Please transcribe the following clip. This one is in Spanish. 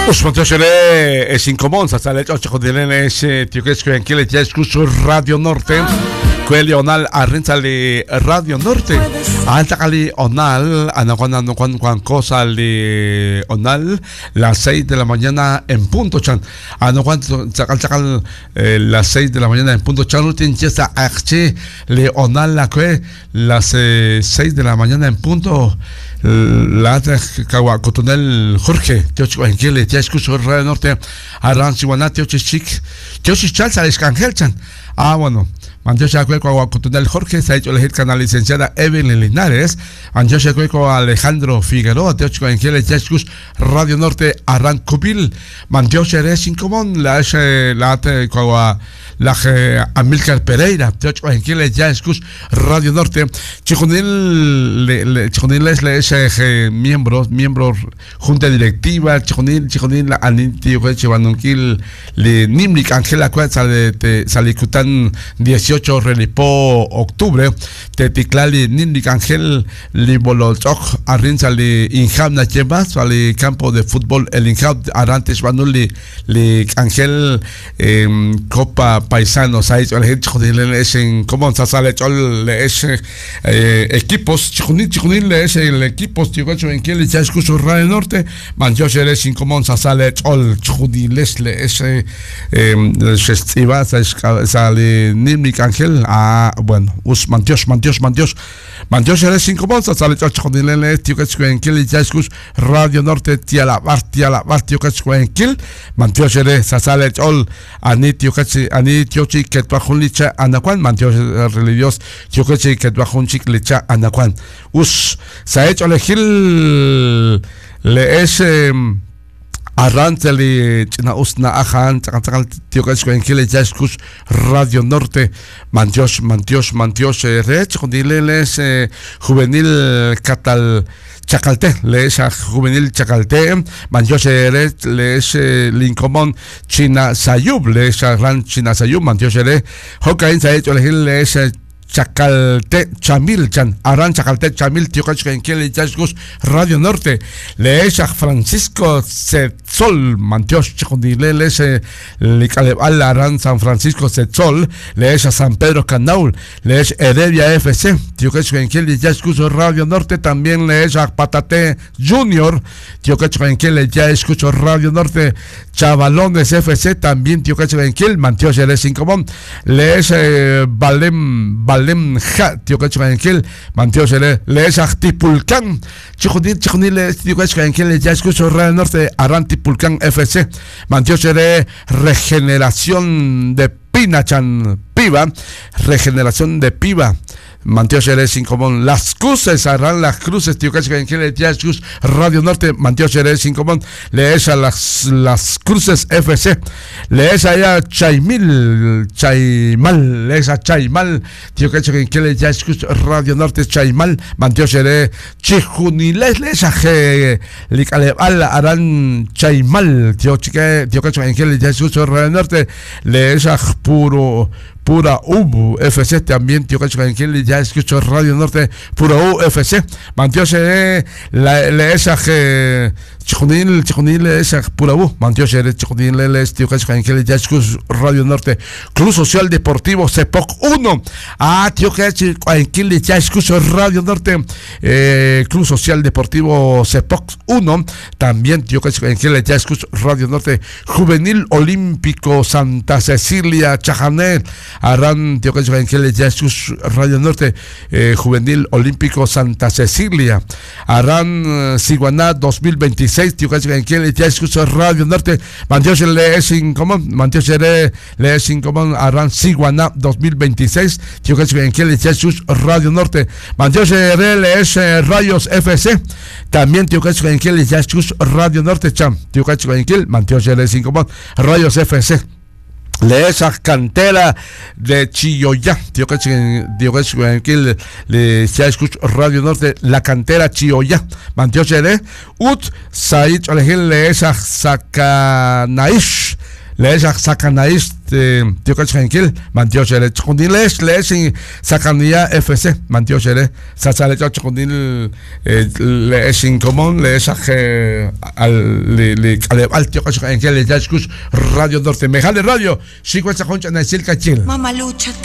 Usmantoshele Sinkomon, Sasale Chochodilene, Tioquesco en Kile Yescus Radio Norte, Quelli Onal Arrenzali Radio Norte, Altacali Onal, Anaguana no Juan Cosa li Onal, las 6 de la mañana en punto chan, Anaguan Chacal las 6 de la mañana en punto chan, Rutin Chesa Arche, le Onal la que las 6 de la mañana en punto. La Cotonel Jorge, Teochico en Kile, Yescus Radio Norte, Arranchiwana, Teochichic, Teochichalza, Escangelchan. Bueno. Manjosa Cueco a Cotonel Jorge, se ha hecho elegir canal licenciada Evelyn Linares, Manjosa Cueco a Alejandro Figueroa, Teochico en Kile, Yescus Radio Norte, Arrancobil, Manjosa Eres Incomón, la Amílcar Pereira, Teochico en Kile, Yescus Radio Norte, Chiconil es miembro junta directiva, Chiconil Anitio Chevanunquil, Nimlik Angela Cuetza de Salicutan 18 Relipó octubre, Teticlali Nimlik Angel Libolochoc, Arrinza li Injamna Chebas, al campo de fútbol el Injab Arantes Banuli li Angel Copa Paisanos, ahí Chiconil es en Comón Sasale es equipos, Chiconil es el equipo, Chicocho en Kiel, ya escucho Radio Norte, Manjosa es en Comón Sasale Chiconil es el festival, sale Nimlik Ángel, bueno, Mantios eres 5 monzas, sale Chiconil, Chicocho en Kiel, ya escucho Radio Norte, Tialabar, Chicocho en Kiel, Mantios eres Sasale Anitio que Tuajunlicha Anacuan, Mantios religios, Chicocho que Tuajunchik Licha Anacuan. Se ha hecho elegir le es Arranteli China Usna Ajan, Tioquesco en Kile Yescus Radio Norte, Mantios, Rech, Condileles, Juvenil Catal. Chacalte, le es a Juvenil Chacalte, Manjose le es Lincoln China Sayub, le es a Gran China Sayub, Manjose Hocain se ha hecho elegir le es Chacalte Chamil Chan, Aran Chacalte Chamil, Tiocacho en Kiel Yasgus Radio Norte, le es a Francisco Setzol, Mantios Chacondile, le es Licalebal Aran San Francisco Setzol, le es a San Pedro Canaul, le es Heredia FC, Tiocacho en Kiel Yasgus Radio Norte, también le es a Patate Junior, Tiocacho en Kiel Yasgus Radio Norte, Chavalones FC, también Tiocacho en Kiel, Mantios eres Incomón, le es Balem Ja, Tiocacho en Kiel, Mantios le es a Tipulcán, Chiconil, Tiocacho en Kiel, Yasgus Radio Norte, Arantipulcán FC, Mantios Regeneración de Pinachan Piva, Regeneración de Piva. Mantios eres Incomón, Las Cruces, harán Las Cruces, Tiocacho en Kiel, Yasgus Radio Norte, Mantios eres Incomón, le es a las Cruces FC, le es allá Chaimal, le es a Chaimal, Tiocacho en Kiel, Yasgus Radio Norte, Chaimal, Mantios eres Chijuniles, le es a Licalebal, harán Chaimal, Tiocacho en Kiel, Yasgus Radio Norte, le es a Pura U FC, también Tiocacho en Kiel, ya escucho Radio Norte, Pura U FC, Mantios le es a Chiconil es a Pura U, Mantios Chiconil es Tiocacho en Kiel, ya escucho Radio Norte, Club Social Deportivo Cepoc 1, Tiocacho en Kiel, ya escucho Radio Norte, Club Social Deportivo Cepoc 1, también Tiocacho en Kiel, ya escucho Radio Norte, Juvenil Olímpico Santa Cecilia Chajanel, Arran Tiocacho en Kiel, Yescus Radio Norte, Juvenil Olímpico Santa Cecilia, Arran Siguaná 2026, Tiocacho en Kiel, Yescus Radio Norte, Mantios le es Incomón, Mantios le es Incomón, Arran Siguaná 2026, Tiocacho en Kiel, Yescus Radio Norte, Mantios le es Rayos FC, también Tiocacho en Kiel, Yescus Radio Norte, Tiocacho en Kiel, Mantios le es Incomón, Rayos FC. Le esa cantera de Chilloyá, Tiocacho en Kiel, le se escucha Radio Norte, la cantera Chilloyá, Mantios Ut, Said Alejil, le esa Sacanaish, lees sacanais tío que tranquil mantios ele chcondiles lees en sacanía FC mantios ele sasale chconil lees en común lees al tío que tranquil le escuch Radio Norte Mejale Radio 50 concha en el Cachil Mamalucha